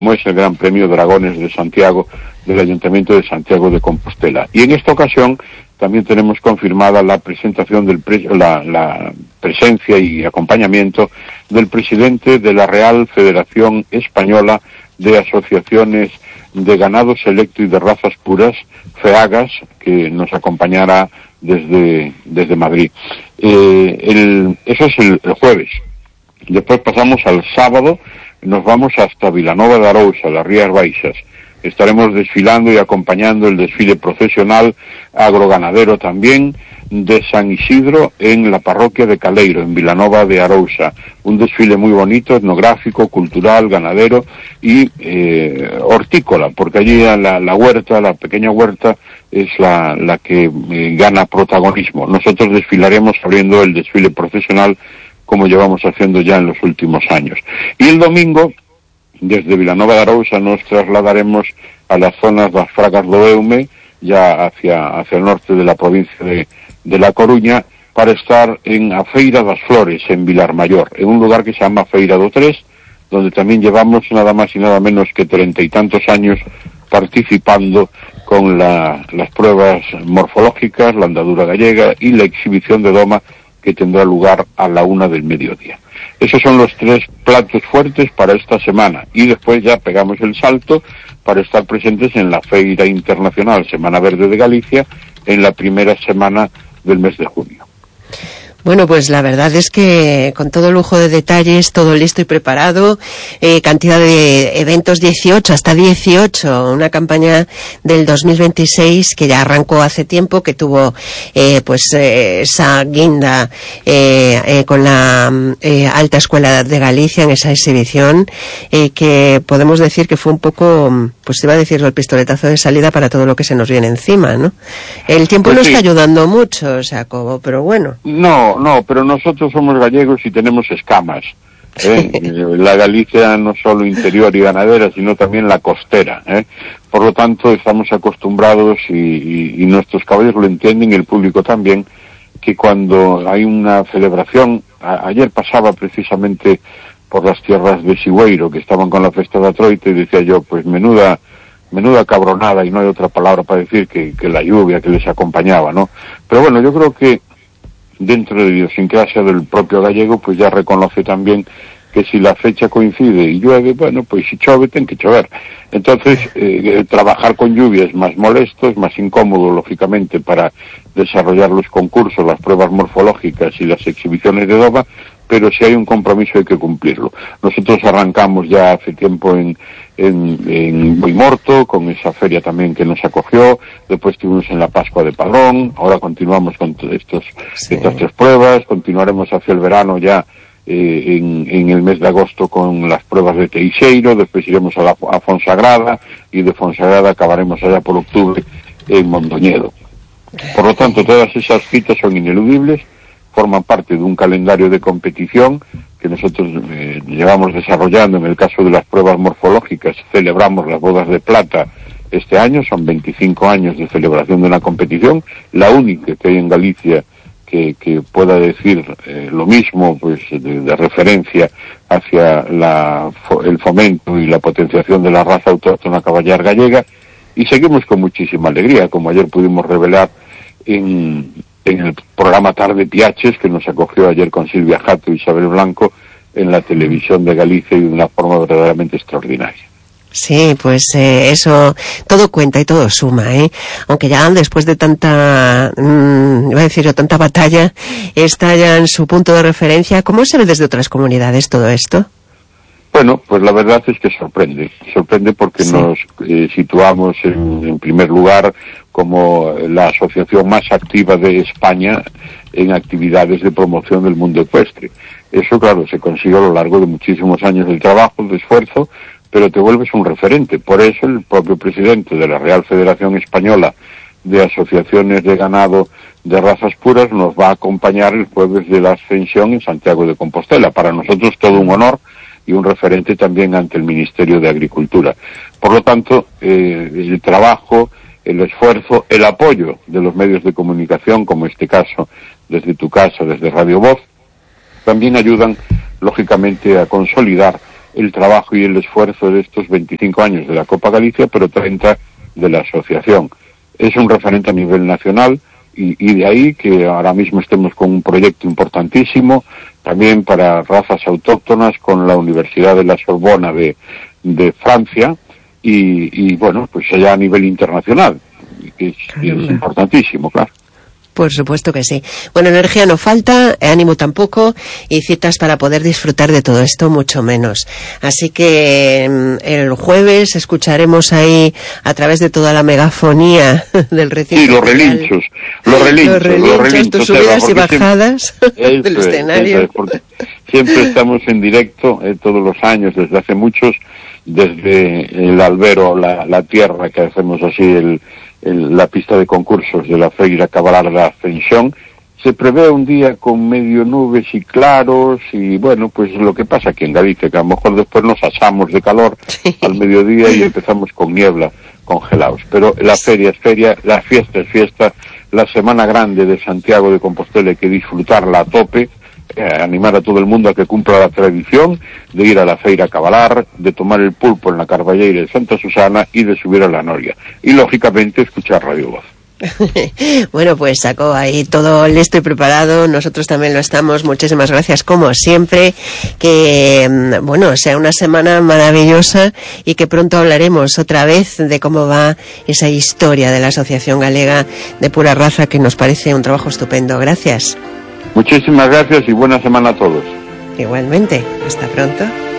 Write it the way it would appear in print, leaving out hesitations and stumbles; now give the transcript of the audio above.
como es el Gran Premio Dragones de Santiago del Ayuntamiento de Santiago de Compostela. Y en esta ocasión también tenemos confirmada la presentación la presencia y acompañamiento del presidente de la Real Federación Española de Asociaciones de Ganado Selecto y de Razas Puras, FEAGAS, que nos acompañará desde Madrid. Eso es el jueves. Después pasamos al sábado, nos vamos hasta Vilanova de Arousa, las Rías Baixas. Estaremos desfilando y acompañando el desfile procesional agroganadero también de San Isidro en la parroquia de Caleiro, en Vilanova de Arousa. Un desfile muy bonito, etnográfico, cultural, ganadero y hortícola, porque allí la huerta, la pequeña huerta, es la que gana protagonismo. Nosotros desfilaremos abriendo el desfile procesional como llevamos haciendo ya en los últimos años. Y el domingo, desde Vilanova de Arousa nos trasladaremos a las zonas das Fragas do Eume, ya hacia el norte de la provincia de La Coruña, para estar en a Feira das Flores, en Vilarmayor, en un lugar que se llama Feira do Tres, donde también llevamos nada más y nada menos que 30 y tantos años participando con las pruebas morfológicas, la andadura gallega y la exhibición de doma que tendrá lugar a la 1 del mediodía. Esos son los 3 platos fuertes para esta semana, y después ya pegamos el salto para estar presentes en la Feira Internacional Semana Verde de Galicia en la primera semana del mes de junio. Bueno, pues la verdad es que con todo lujo de detalles, todo listo y preparado, cantidad de eventos, 18, hasta 18, una campaña del 2026 que ya arrancó hace tiempo, que tuvo esa guinda con la Alta Escuela de Galicia en esa exhibición, que podemos decir que fue un poco, pues iba a decir el pistoletazo de salida para todo lo que se nos viene encima, ¿no? El tiempo pues no está ayudando mucho, Jacobo, pero bueno. No, pero nosotros somos gallegos y tenemos escamas. La Galicia no solo interior y ganadera, sino también la costera. Por lo tanto, estamos acostumbrados y nuestros caballos lo entienden y el público también, que cuando hay una celebración, ayer pasaba precisamente por las tierras de Sigüeiro, que estaban con la festa da Troita, y decía yo, pues menuda cabronada, y no hay otra palabra para decir que la lluvia que les acompañaba, ¿no? Pero bueno, yo creo que dentro de la idiosincrasia del propio gallego, pues ya reconoce también que si la fecha coincide y llueve, bueno, pues si chove, ten que chover. Entonces, trabajar con lluvia es más molesto, es más incómodo, lógicamente, para desarrollar los concursos, las pruebas morfológicas y las exhibiciones de doma, pero si hay un compromiso hay que cumplirlo. Nosotros arrancamos ya hace tiempo en Boimorto, con esa feria también que nos acogió, después estuvimos en la Pascua de Padrón, ahora continuamos con estas 3 pruebas, continuaremos hacia el verano ya en el mes de agosto con las pruebas de Teixeiro, después iremos a Fonsagrada, y de Fonsagrada acabaremos allá por octubre en Mondoñedo. Por lo tanto, todas esas citas son ineludibles, forman parte de un calendario de competición que nosotros llevamos desarrollando. En el caso de las pruebas morfológicas, celebramos las bodas de plata este año, son 25 años de celebración de una competición, la única que hay en Galicia que pueda decir lo mismo, pues de referencia hacia el fomento y la potenciación de la raza autóctona caballar gallega, y seguimos con muchísima alegría, como ayer pudimos revelar en el programa Tarde Piaches, que nos acogió ayer con Silvia Jato y Isabel Blanco en la televisión de Galicia, y de una forma verdaderamente extraordinaria. Sí, pues eso todo cuenta y todo suma, aunque ya después de tanta tanta batalla está ya en su punto de referencia. ¿Cómo se ve desde otras comunidades todo esto? Bueno, pues la verdad es que sorprende porque sí, nos situamos en primer lugar como la asociación más activa de España en actividades de promoción del mundo ecuestre. Eso, claro, se consigue a lo largo de muchísimos años de trabajo, de esfuerzo, pero te vuelves un referente. Por eso el propio presidente de la Real Federación Española de Asociaciones de Ganado de Razas Puras nos va a acompañar el jueves de la Ascensión en Santiago de Compostela. Para nosotros todo un honor y un referente también ante el Ministerio de Agricultura. Por lo tanto, el trabajo, el esfuerzo, el apoyo de los medios de comunicación, como este caso, desde tu casa, desde Radio Voz, también ayudan, lógicamente, a consolidar el trabajo y el esfuerzo de estos 25 años de la Copa Galicia, pero 30 de la asociación. Es un referente a nivel nacional y de ahí que ahora mismo estemos con un proyecto importantísimo también para razas autóctonas con la Universidad de la Sorbona de Francia y bueno, pues allá a nivel internacional, que es importantísimo, claro. Por supuesto que sí. Bueno, energía no falta, ánimo tampoco, y citas para poder disfrutar de todo esto mucho menos. Así que el jueves escucharemos ahí a través de toda la megafonía del recinto. Sí, los relinchos, tus subidas y bajadas del escenario. Siempre estamos en directo todos los años, desde hace muchos, desde el albero, la tierra, que hacemos así la pista de concursos de la Feira Cabalar da Ascensión. Se prevé un día con medio nubes y claros y bueno, pues lo que pasa aquí en Galicia, que a lo mejor después nos asamos de calor al mediodía y empezamos con niebla, congelados. Pero la feria es feria, la fiesta es fiesta, la Semana Grande de Santiago de Compostela hay que disfrutarla a tope, animar a todo el mundo a que cumpla la tradición de ir a la Feira Cabalar, de tomar el pulpo en la Carballeira de Santa Susana y de subir a la Noria. Y lógicamente escuchar Radio Voz. Bueno, pues sacó ahí todo listo y preparado, nosotros también lo estamos. Muchísimas gracias como siempre, que bueno, sea una semana maravillosa y que pronto hablaremos otra vez de cómo va esa historia de la Asociación Galega de Pura Raza, que nos parece un trabajo estupendo. Gracias. Muchísimas gracias y buena semana a todos. Igualmente, hasta pronto.